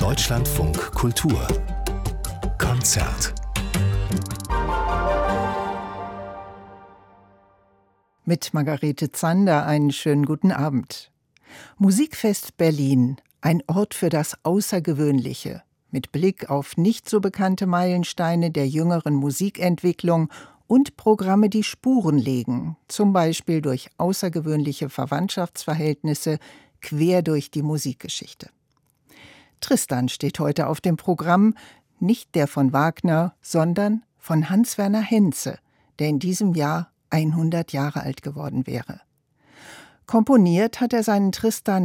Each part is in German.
Deutschlandfunk Kultur Konzert. Mit Margarete Zander einen schönen guten Abend. Musikfest Berlin, ein Ort für das Außergewöhnliche, mit Blick auf nicht so bekannte Meilensteine der jüngeren Musikentwicklung und Programme, die Spuren legen, zum Beispiel durch außergewöhnliche Verwandtschaftsverhältnisse quer durch die Musikgeschichte. Tristan steht heute auf dem Programm, nicht der von Wagner, sondern von Hans-Werner Henze, der in diesem Jahr 100 Jahre alt geworden wäre. Komponiert hat er seinen Tristan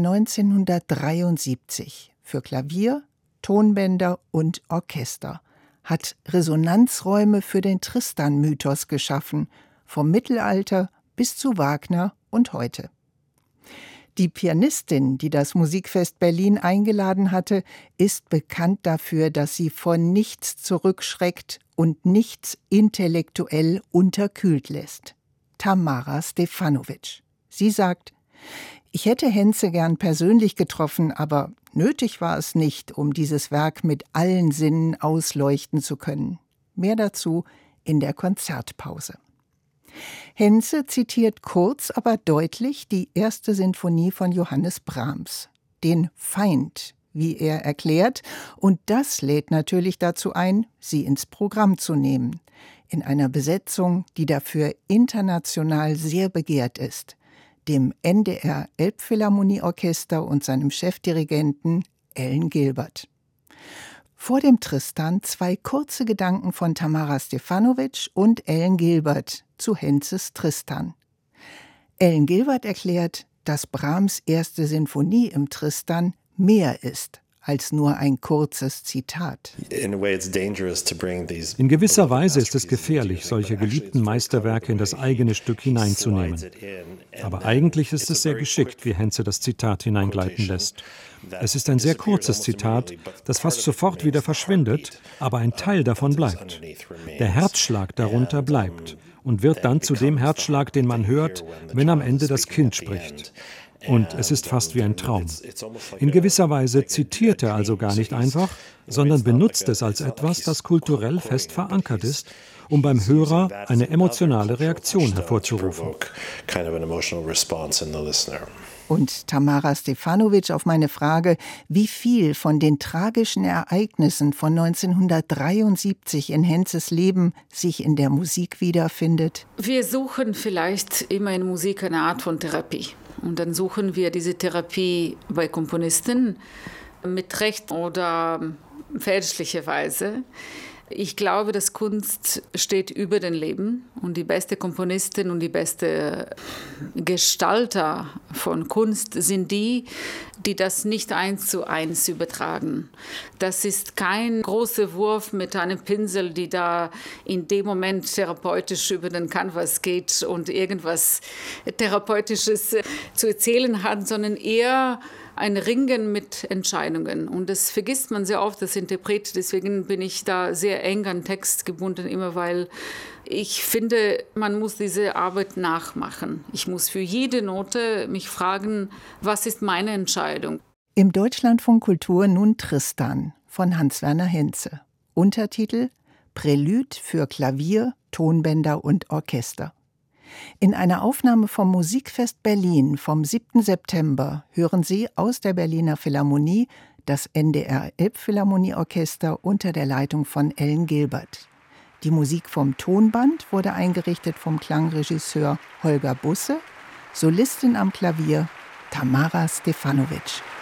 1973 für Klavier, Tonbänder und Orchester, hat Resonanzräume für den Tristan-Mythos geschaffen, vom Mittelalter bis zu Wagner und heute. Die Pianistin, die das Musikfest Berlin eingeladen hatte, ist bekannt dafür, dass sie vor nichts zurückschreckt und nichts intellektuell unterkühlt lässt. Tamara Stefanovic. Sie sagt: Ich hätte Henze gern persönlich getroffen, aber nötig war es nicht, um dieses Werk mit allen Sinnen ausleuchten zu können. Mehr dazu in der Konzertpause. Henze zitiert kurz, aber deutlich die erste Sinfonie von Johannes Brahms, den Feind, wie er erklärt, und das lädt natürlich dazu ein, sie ins Programm zu nehmen, in einer Besetzung, die dafür international sehr begehrt ist, dem NDR Elbphilharmonieorchester und seinem Chefdirigenten Ellen Gilbert. Vor dem Tristan 2 kurze Gedanken von Tamara Stefanovic und Ellen Gilbert zu Henzes Tristan. Ellen Gilbert erklärt, dass Brahms erste Sinfonie im Tristan mehr ist als nur ein kurzes Zitat. In gewisser Weise ist es gefährlich, solche geliebten Meisterwerke in das eigene Stück hineinzunehmen. Aber eigentlich ist es sehr geschickt, wie Henze das Zitat hineingleiten lässt. Es ist ein sehr kurzes Zitat, das fast sofort wieder verschwindet, aber ein Teil davon bleibt. Der Herzschlag darunter bleibt und wird dann zu dem Herzschlag, den man hört, wenn am Ende das Kind spricht. Und es ist fast wie ein Traum. In gewisser Weise zitiert er also gar nicht einfach, sondern benutzt es als etwas, das kulturell fest verankert ist, um beim Hörer eine emotionale Reaktion hervorzurufen. Und Tamara Stefanovic auf meine Frage, wie viel von den tragischen Ereignissen von 1973 in Henzes Leben sich in der Musik wiederfindet. Wir suchen vielleicht immer in Musik eine Art von Therapie. Und dann suchen wir diese Therapie bei Komponisten mit Recht oder fälschlicherweise. Ich glaube, dass Kunst steht über dem Leben und die beste Komponistin und die beste Gestalter von Kunst sind die, die das nicht 1:1 übertragen. Das ist kein großer Wurf mit einem Pinsel, die da in dem Moment therapeutisch über den Canvas geht und irgendwas Therapeutisches zu erzählen hat, sondern eher ein Ringen mit Entscheidungen. Und das vergisst man sehr oft, das Interpret. Deswegen bin ich da sehr eng an Text gebunden, immer weil ich finde, man muss diese Arbeit nachmachen. Ich muss für jede Note mich fragen, was ist meine Entscheidung? Im Deutschlandfunk Kultur nun Tristan von Hans-Werner Henze. Untertitel: Prälude für Klavier, Tonbänder und Orchester. In einer Aufnahme vom Musikfest Berlin vom 7. September hören Sie aus der Berliner Philharmonie das NDR Elbphilharmonieorchester unter der Leitung von Ellen Gilbert. Die Musik vom Tonband wurde eingerichtet vom Klangregisseur Holger Busse, Solistin am Klavier Tamara Stefanovic.